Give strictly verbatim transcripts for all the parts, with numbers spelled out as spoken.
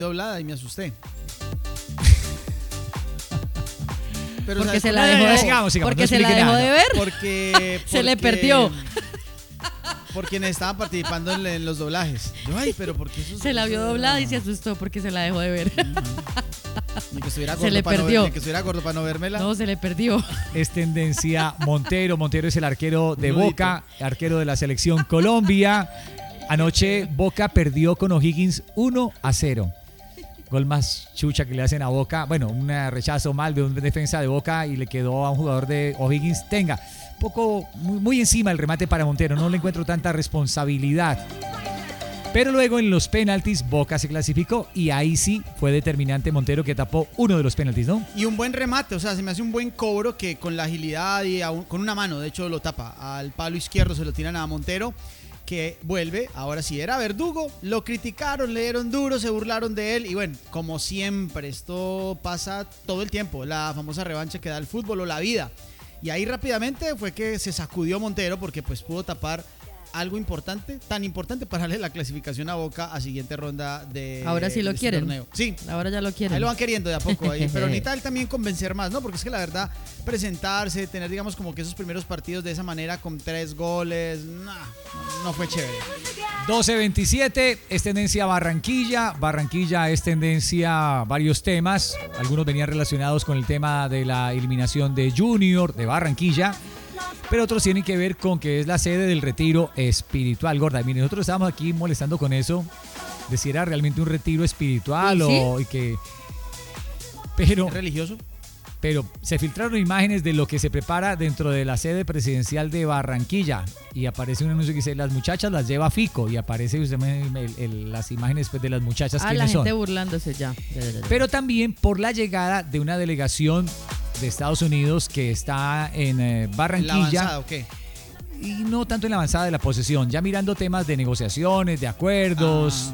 doblada y me asusté. Pero porque se ¿sabes? la dejó de, sigamos, sigamos, porque no se la explique dejó nada. de ver. Porque, Se le porque- perdió. Por quienes estaban participando en, en los doblajes. Yo, ay, pero ¿por qué eso? Se la vio eso- doblada y se asustó porque se la dejó de ver. Ni que estuviera Se gordo le para no perdió. ver- ni que estuviera gordo para no vérmela. No, se le perdió. Es tendencia Montero. Montero es el arquero de Nudito. Boca, arquero de la selección Colombia. Anoche Boca perdió con O'Higgins uno a cero. Gol más chucha que le hacen a Boca. Bueno, un rechazo mal de un defensa de Boca y le quedó a un jugador de O'Higgins. Tenga, poco, muy, muy encima el remate para Montero. No le encuentro tanta responsabilidad. Pero luego en los penaltis Boca se clasificó y ahí sí fue determinante Montero que tapó uno de los penaltis, ¿no? Y un buen remate, o sea, se me hace un buen cobro que con la agilidad y a un- con una mano, de hecho lo tapa. Al palo izquierdo se lo tiran a Montero, que vuelve, ahora sí era Verdugo, lo criticaron, le dieron duro, se burlaron de él y bueno, como siempre, esto pasa todo el tiempo, la famosa revancha que da el fútbol o la vida. Y ahí rápidamente fue que se sacudió Montero porque pues pudo tapar algo importante, tan importante para darle la clasificación a Boca a siguiente ronda de Ahora sí lo de este quieren. torneo. Sí, Ahora ya lo quieren. ahí lo van queriendo de a poco ahí, pero necesita él también convencer más, ¿no? Porque es que la verdad, presentarse, tener digamos como que esos primeros partidos de esa manera con tres goles, nah, no fue chévere. doce veintisiete, es tendencia Barranquilla. Barranquilla es tendencia varios temas. Algunos venían relacionados con el tema de la eliminación de Junior de Barranquilla, pero otros tienen que ver con que es la sede del retiro espiritual. Gorda, mire, nosotros estábamos aquí molestando con eso, de si era realmente un retiro espiritual ¿Sí? o y que... Pero... ¿Es religioso? Pero se filtraron imágenes de lo que se prepara dentro de la sede presidencial de Barranquilla y aparece un anuncio que dice las muchachas las lleva Fico y aparece usted me- el- el- las imágenes pues, de las muchachas Ah, la quiénes gente son. burlándose ya. Ya, ya, ya. Pero también por la llegada de una delegación de Estados Unidos que está en eh, ¿La Barranquilla avanzada o qué? y no tanto en la avanzada de la posesión, ya mirando temas de negociaciones, de acuerdos, Ah.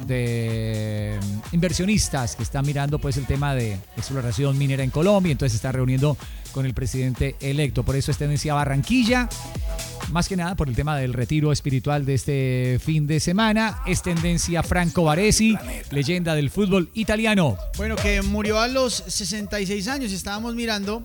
de mm, inversionistas que están mirando pues el tema de exploración minera en Colombia, entonces se está reuniendo con el presidente electo, por eso es tendencia Barranquilla, más que nada por el tema del retiro espiritual de este fin de semana, es tendencia Franco Baresi, leyenda del fútbol italiano. Bueno, que murió a los sesenta y seis años. Estábamos mirando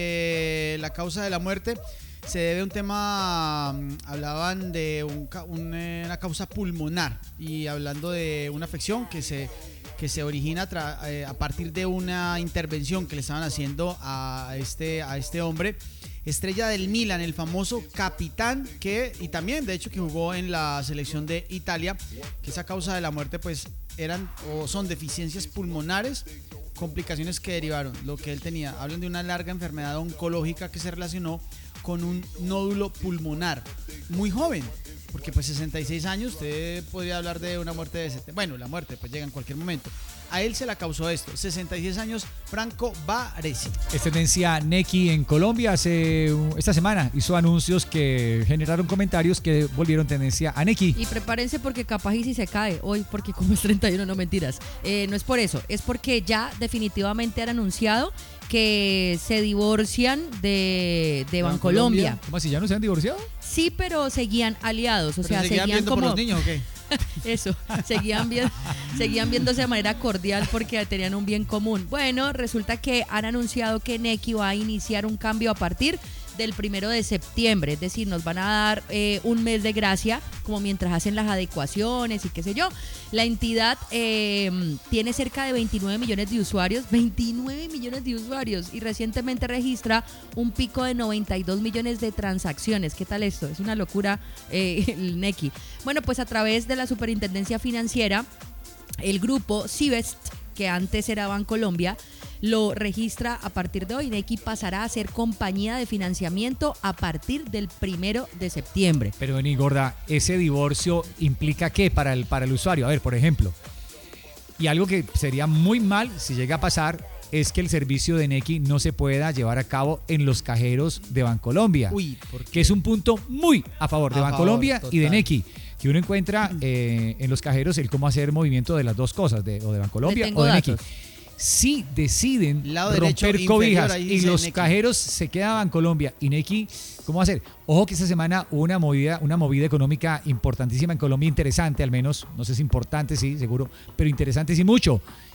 eh, la causa de la muerte. Se debe a un tema, mm, hablaban de un ca- un, eh, una causa pulmonar y hablando de una afección que se, que se origina tra- eh, a partir de una intervención que le estaban haciendo a este, a este hombre. Estrella del Milan, el famoso capitán que, y también de hecho que jugó en la selección de Italia, que esa causa de la muerte pues eran o son deficiencias pulmonares, complicaciones que derivaron, lo que él tenía. Hablan de una larga enfermedad oncológica que se relacionó con un nódulo pulmonar. Muy joven, porque pues sesenta y seis años, usted podría hablar de una muerte de setenta. Bueno, la muerte pues llega en cualquier momento. A él se la causó esto, sesenta y seis años, Franco Baresi. Es tendencia Neki en Colombia. Hace uh, esta semana hizo anuncios que generaron comentarios que volvieron tendencia a Neki. Y prepárense porque capaz y si se cae hoy, porque como es treinta y uno, no mentiras. Eh, no es por eso, es porque ya definitivamente han anunciado que se divorcian de, de Bancolombia. ¿Cómo así? ¿Ya no se han divorciado? Sí, pero seguían aliados, o ¿Pero sea, seguían seguían viendo por como los niños o qué? eso, seguían bien, seguían viéndose de manera cordial porque tenían un bien común. Bueno, resulta que han anunciado que Neki va a iniciar un cambio a partir del primero de septiembre, es decir, nos van a dar eh, un mes de gracia, como mientras hacen las adecuaciones y qué sé yo. La entidad eh, tiene cerca de veintinueve millones de usuarios, veintinueve millones de usuarios, y recientemente registra un pico de noventa y dos millones de transacciones. ¿Qué tal esto? Es una locura eh, el Neki. Bueno, pues a través de la Superintendencia Financiera, el grupo Civest, que antes era Bancolombia, lo registra a partir de hoy. Neki pasará a ser compañía de financiamiento a partir del primero de septiembre. Pero vení, gorda, ese divorcio implica qué para el, para el usuario. A ver, por ejemplo, y algo que sería muy mal si llega a pasar es que el servicio de Neki no se pueda llevar a cabo en los cajeros de Bancolombia. Uy, ¿por que qué? es un punto muy a favor de A Bancolombia favor, y de total. Neki, que uno encuentra eh, en los cajeros el cómo hacer movimiento de las dos cosas, de, o de Bancolombia Le tengo o de Neki. datos. Si deciden Lado derecho romper inferior, cobijas ahí y dice los Neki. cajeros se quedan Bancolombia y Neki, ¿cómo va a hacer? Ojo que esta semana hubo una movida, una movida económica importantísima en Colombia, interesante al menos, no sé si importante, sí, seguro, pero interesante sí mucho.